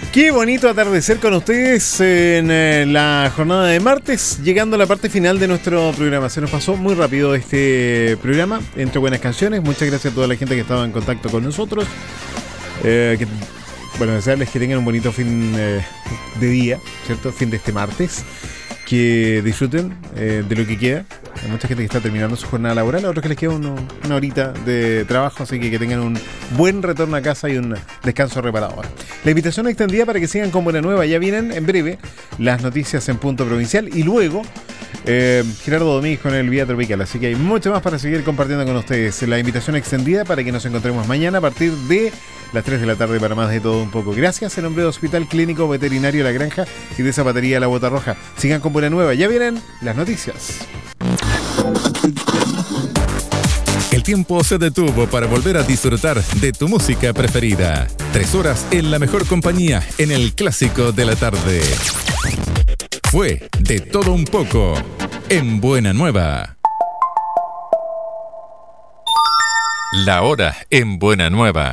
Qué bonito atardecer con ustedes en la jornada de martes, llegando a la parte final de nuestro programa. Se nos pasó muy rápido este programa, entre buenas canciones. Muchas gracias a toda la gente que estaba en contacto con nosotros. Desearles que tengan un bonito fin de día, ¿cierto? Fin de este martes. Que disfruten de lo que queda. Hay mucha gente que está terminando su jornada laboral, a otros que les queda una horita de trabajo, así que tengan un buen retorno a casa y un descanso reparador. La invitación extendida para que sigan con Buena Nueva. Ya vienen en breve las noticias en Punto Provincial y luego Gerardo Domínguez con el Vía Tropical, así que hay mucho más para seguir compartiendo con ustedes. La invitación extendida para que nos encontremos mañana a partir de las 3 de la tarde para más de todo un poco. Gracias en nombre de Hospital Clínico Veterinario La Granja y de Zapatería La Bota Roja. Sigan con Buena Nueva, ya vienen las noticias. El tiempo se detuvo para volver a disfrutar de tu música preferida. 3 horas en la mejor compañía en el clásico de la tarde. Fue de todo un poco en Buena Nueva. La hora en Buena Nueva.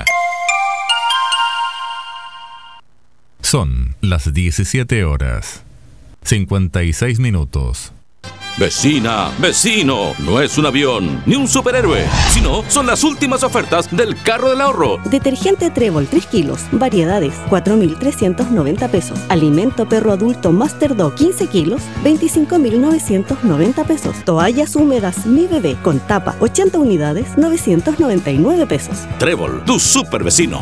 Son las 17 horas, 56 minutos. Vecina, vecino, no es un avión ni un superhéroe, sino son las últimas ofertas del carro del ahorro. Detergente Trébol 3 kilos, variedades, 4.390 pesos. Alimento perro adulto Master Dog 15 kilos, 25.990 pesos. Toallas húmedas Mi Bebé con tapa 80 unidades, 999 pesos. Trébol, tu super vecino.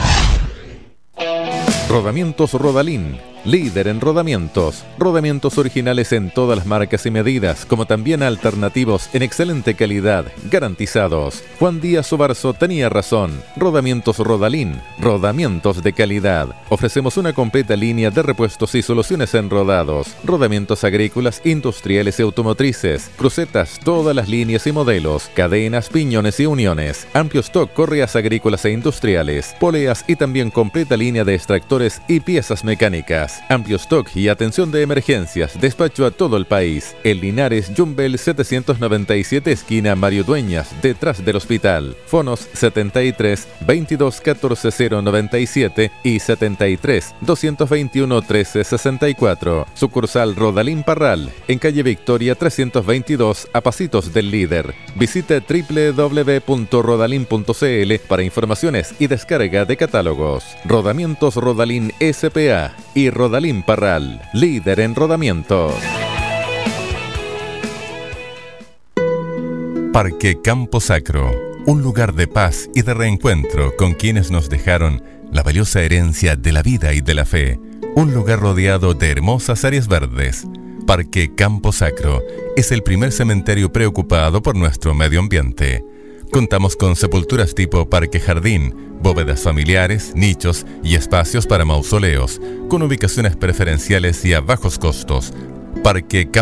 Rodamientos Rodalín, líder en rodamientos. Rodamientos originales en todas las marcas y medidas, como también alternativos en excelente calidad, garantizados. Juan Díaz Obarzo tenía razón. Rodamientos Rodalín, rodamientos de calidad. Ofrecemos una completa línea de repuestos y soluciones en rodados, rodamientos agrícolas, industriales y automotrices, crucetas, todas las líneas y modelos, cadenas, piñones y uniones, amplio stock, correas agrícolas e industriales, poleas y también completa línea de extractores y piezas mecánicas. Amplio stock y atención de emergencias. Despacho a todo el país. En Linares, Jumbel 797, esquina Mario Dueñas, detrás del hospital. Fonos 73 22 14 097 y 73 221 13 64. Sucursal Rodalín Parral, en calle Victoria 322, a pasitos del líder. Visite www.rodalin.cl para informaciones y descarga de catálogos. Rodamientos Rodalín S.p.A. y Rodalín Parral, líder en rodamientos. Parque Campo Sacro, un lugar de paz y de reencuentro con quienes nos dejaron la valiosa herencia de la vida y de la fe. Un lugar rodeado de hermosas áreas verdes. Parque Campo Sacro es el primer cementerio preocupado por nuestro medio ambiente. Contamos con sepulturas tipo parque jardín, bóvedas familiares, nichos y espacios para mausoleos, con ubicaciones preferenciales y a bajos costos. Parque